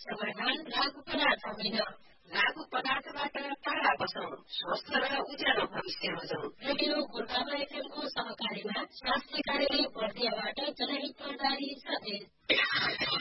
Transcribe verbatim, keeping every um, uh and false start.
समाधान लागू पदार्थ होइन। लागू पदार्थबाट टाढा बसौं, स्वस्थ र उज्यालो भविष्य रोजौं। रेडियो गोर्खामा एफएमको सहकारीमा स्वास्थ्य कार्यालय बर्दियाबाट जनहितमा जारी सचेत।